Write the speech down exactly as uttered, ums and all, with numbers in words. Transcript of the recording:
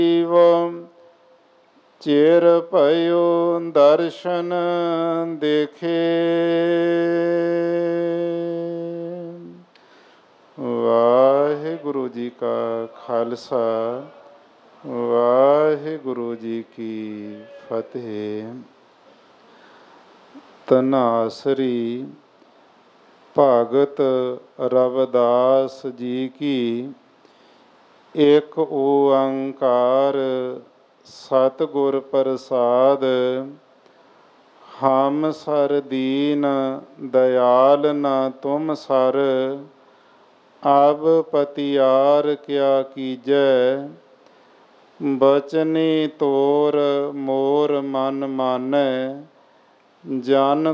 ਚਿਰ ਭਇਓ ਦਰਸ਼ਨ ਦੇਖੇ। ਵਾਹਿਗੁਰੂ ਜੀ ਕਾ ਖਾਲਸਾ, ਵਾਹਿਗੁਰੂ ਜੀ ਕੀ ਫਤਿਹ। ਧਨਾਸਰੀ ਭਗਤ ਰਵਿਦਾਸ ਜੀ ਕੀ। ਇੱਕ ਓੰਕਾਰ ਸਤਿਗੁਰ ਪ੍ਰਸਾਦ। ਹਮ ਸਰ ਦੀਨ ਦਇਆਲ ਨ ਤੁਮ ਸਰ। ਅਬ ਪਤਿਆਰ ਕਿਆ ਕੀਜੈ। ਬਚਨੀ ਤੋਰ ਮੋਰ ਮਨ ਮਾਨੈ। ਜਨ